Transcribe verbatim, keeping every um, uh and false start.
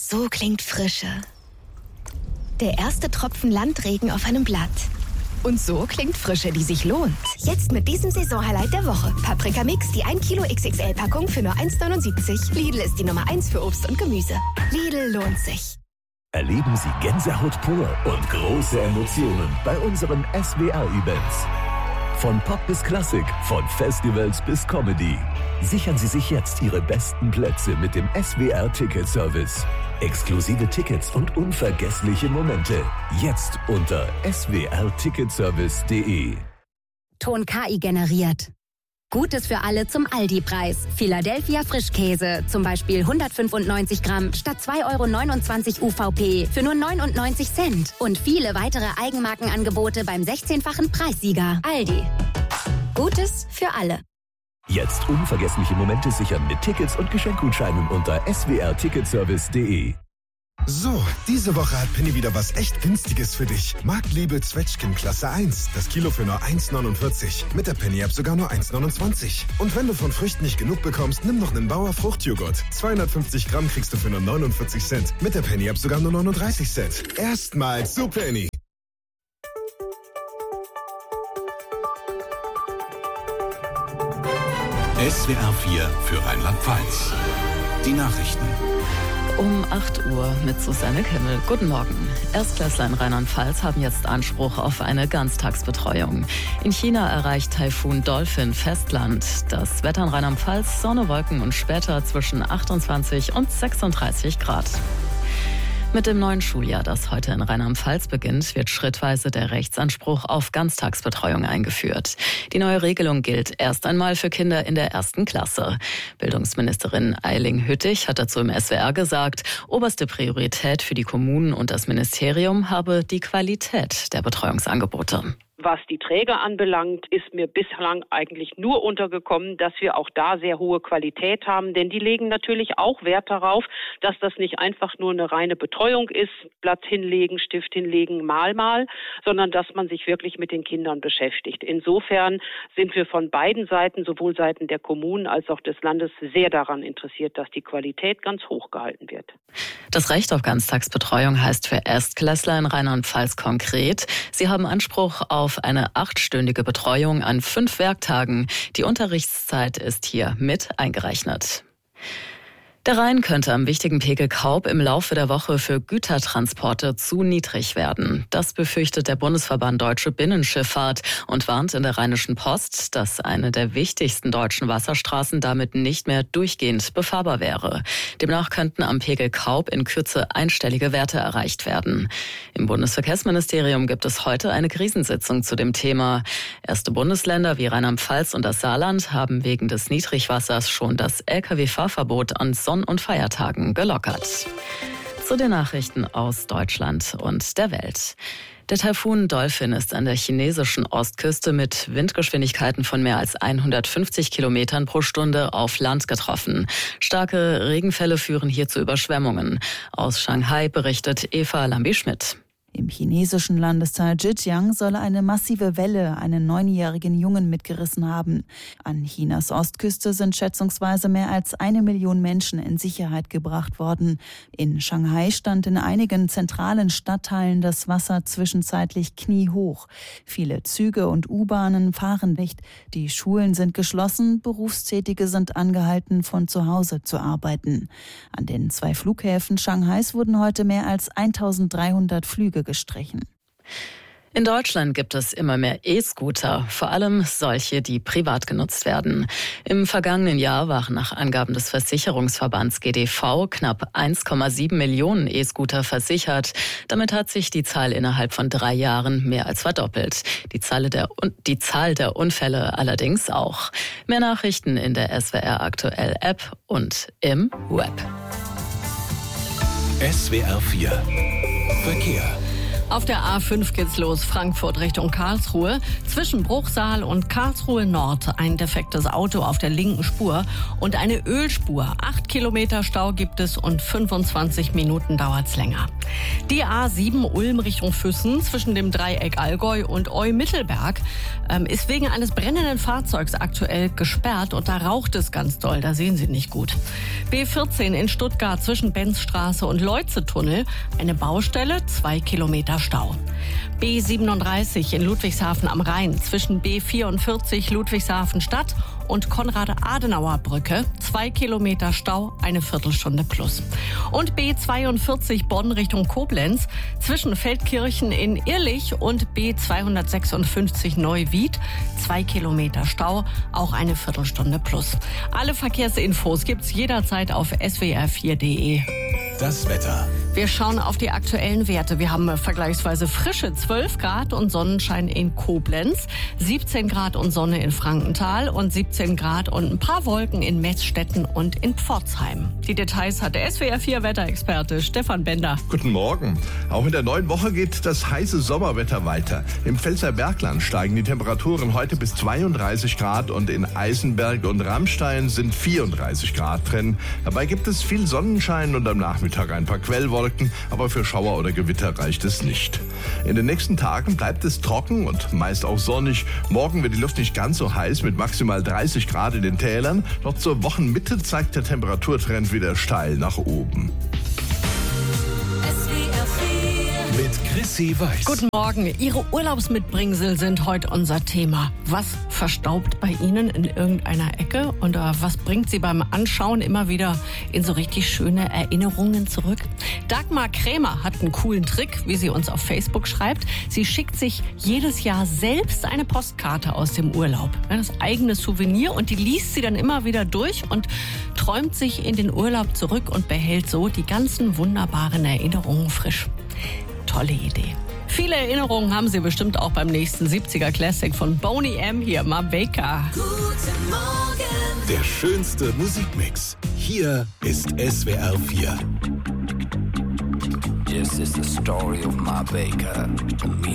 So klingt Frische. Der erste Tropfen Landregen auf einem Blatt. Und so klingt Frische, die sich lohnt. Jetzt mit diesem Saisonhighlight der Woche. Paprika Mix, die ein Kilo X X L-Packung für nur eins neunundsiebzig. Lidl ist die Nummer eins für Obst und Gemüse. Lidl lohnt sich. Erleben Sie Gänsehaut pur und große Emotionen bei unseren S W R-Events. Von Pop bis Klassik, von Festivals bis Comedy. Sichern Sie sich jetzt Ihre besten Plätze mit dem S W R-Ticket-Service. Exklusive Tickets und unvergessliche Momente. Jetzt unter s w r ticketservice punkt d e. Ton K I generiert. Gutes für alle zum Aldi-Preis. Philadelphia Frischkäse, zum Beispiel hundertfünfundneunzig Gramm statt zwei Euro neunundzwanzig U V P für nur neunundneunzig Cent. Und viele weitere Eigenmarkenangebote beim sechzehnfachen Preissieger. Aldi. Gutes für alle. Jetzt unvergessliche Momente sichern mit Tickets und Geschenkgutscheinen unter s w r ticketservice punkt d e. So, diese Woche hat Penny wieder was echt Günstiges für dich. Marktliebe Zwetschgen Klasse eins. Das Kilo für nur eins neunundvierzig. Mit der Penny-App sogar nur eins neunundzwanzig. Und wenn du von Früchten nicht genug bekommst, nimm noch einen Bauer Fruchtjoghurt. zweihundertfünfzig Gramm kriegst du für nur neunundvierzig Cent. Mit der Penny-App sogar nur neununddreißig Cent. Erstmals zu Penny. S W R vier für Rheinland-Pfalz. Die Nachrichten. Um acht Uhr mit Susanne Kimmel. Guten Morgen. Erstklässler in Rheinland-Pfalz haben jetzt Anspruch auf eine Ganztagsbetreuung. In China erreicht Taifun Dolphin Festland. Das Wetter in Rheinland-Pfalz, Sonne, Wolken und später zwischen achtundzwanzig und sechsunddreißig Grad. Mit dem neuen Schuljahr, das heute in Rheinland-Pfalz beginnt, wird schrittweise der Rechtsanspruch auf Ganztagsbetreuung eingeführt. Die neue Regelung gilt erst einmal für Kinder in der ersten Klasse. Bildungsministerin Eiling Hüttich hat dazu im S W R gesagt, oberste Priorität für die Kommunen und das Ministerium habe die Qualität der Betreuungsangebote. Was die Träger anbelangt, ist mir bislang eigentlich nur untergekommen, dass wir auch da sehr hohe Qualität haben. Denn die legen natürlich auch Wert darauf, dass das nicht einfach nur eine reine Betreuung ist, Blatt hinlegen, Stift hinlegen, mal mal, sondern dass man sich wirklich mit den Kindern beschäftigt. Insofern sind wir von beiden Seiten, sowohl Seiten der Kommunen als auch des Landes, sehr daran interessiert, dass die Qualität ganz hoch gehalten wird. Das Recht auf Ganztagsbetreuung heißt für Erstklässler in Rheinland-Pfalz konkret, sie haben Anspruch auf eine achtstündige Betreuung an fünf Werktagen. Die Unterrichtszeit ist hier mit eingerechnet. Der Rhein könnte am wichtigen Pegel Kaub im Laufe der Woche für Gütertransporte zu niedrig werden. Das befürchtet der Bundesverband Deutsche Binnenschifffahrt und warnt in der Rheinischen Post, dass eine der wichtigsten deutschen Wasserstraßen damit nicht mehr durchgehend befahrbar wäre. Demnach könnten am Pegel Kaub in Kürze einstellige Werte erreicht werden. Im Bundesverkehrsministerium gibt es heute eine Krisensitzung zu dem Thema. Erste Bundesländer wie Rheinland-Pfalz und das Saarland haben wegen des Niedrigwassers schon das L K W-Fahrverbot an Sonn- und Feiertagen gelockert. Zu den Nachrichten aus Deutschland und der Welt. Der Taifun Dolphin ist an der chinesischen Ostküste mit Windgeschwindigkeiten von mehr als hundertfünfzig Kilometern pro Stunde auf Land getroffen. Starke Regenfälle führen hier zu Überschwemmungen. Aus Shanghai berichtet Eva Lambi-Schmidt. Im chinesischen Landesteil Zhejiang soll eine massive Welle einen neunjährigen Jungen mitgerissen haben. An Chinas Ostküste sind schätzungsweise mehr als eine Million Menschen in Sicherheit gebracht worden. In Shanghai stand in einigen zentralen Stadtteilen das Wasser zwischenzeitlich kniehoch. Viele Züge und U-Bahnen fahren nicht. Die Schulen sind geschlossen, Berufstätige sind angehalten, von zu Hause zu arbeiten. An den zwei Flughäfen Shanghais wurden heute mehr als eintausenddreihundert Flüge gestrichen. In Deutschland gibt es immer mehr E-Scooter, vor allem solche, die privat genutzt werden. Im vergangenen Jahr waren nach Angaben des Versicherungsverbands G D V knapp eins Komma sieben Millionen E-Scooter versichert. Damit hat sich die Zahl innerhalb von drei Jahren mehr als verdoppelt. Die Zahl der, die Zahl der Unfälle allerdings auch. Mehr Nachrichten in der S W R Aktuell App und im Web. S W R vier Verkehr. Auf der A fünf geht's los, Frankfurt Richtung Karlsruhe. Zwischen Bruchsal und Karlsruhe Nord ein defektes Auto auf der linken Spur und eine Ölspur. Acht Kilometer Stau gibt es und fünfundzwanzig Minuten dauert's länger. Die A sieben Ulm Richtung Füssen zwischen dem Dreieck Allgäu und Eu-Mittelberg ähm, ist wegen eines brennenden Fahrzeugs aktuell gesperrt und da raucht es ganz doll, da sehen Sie nicht gut. B vierzehn in Stuttgart zwischen Benzstraße und Leutze-Tunnel, eine Baustelle, zwei Kilometer Stau. B siebenunddreißig in Ludwigshafen am Rhein zwischen B vierundvierzig Ludwigshafen Stadt und Konrad-Adenauer-Brücke. Zwei Kilometer Stau, eine Viertelstunde plus. Und B zweiundvierzig Bonn Richtung Koblenz zwischen Feldkirchen in Irlich und B zweihundertsechsundfünfzig Neuwied. Zwei Kilometer Stau, auch eine Viertelstunde plus. Alle Verkehrsinfos gibt's jederzeit auf S W R vier punkt de. Das Wetter. Wir schauen auf die aktuellen Werte. Wir haben vergleichsweise frische zwölf Grad und Sonnenschein in Koblenz, siebzehn Grad und Sonne in Frankenthal und siebzehn Grad und ein paar Wolken in Meßstetten und in Pforzheim. Die Details hat der S W R vier Wetterexperte Stefan Bender. Guten Morgen. Auch in der neuen Woche geht das heiße Sommerwetter weiter. Im Pfälzer Bergland steigen die Temperaturen heute bis zweiunddreißig Grad und in Eisenberg und Rammstein sind vierunddreißig Grad drin. Dabei gibt es viel Sonnenschein und am Nachmittag ein paar Quellwolken, aber für Schauer oder Gewitter reicht es nicht. In den nächsten Tagen bleibt es trocken und meist auch sonnig. Morgen wird die Luft nicht ganz so heiß mit maximal dreißig Grad in den Tälern. Doch zur Wochenmitte zeigt der Temperaturtrend wieder steil nach oben. Mit Chrissy Weiß. Guten Morgen. Ihre Urlaubsmitbringsel sind heute unser Thema. Was verstaubt bei Ihnen in irgendeiner Ecke und uh, was bringt Sie beim Anschauen immer wieder in so richtig schöne Erinnerungen zurück? Dagmar Krämer hat einen coolen Trick, wie sie uns auf Facebook schreibt. Sie schickt sich jedes Jahr selbst eine Postkarte aus dem Urlaub. Das eigene Souvenir und die liest sie dann immer wieder durch und träumt sich in den Urlaub zurück und behält so die ganzen wunderbaren Erinnerungen frisch. Tolle Idee. Viele Erinnerungen haben Sie bestimmt auch beim nächsten siebziger Classic von Boney M. Hier, Ma Baker. Guten Morgen. Der schönste Musikmix. Hier ist S W R vier. This is the story of Ma Baker.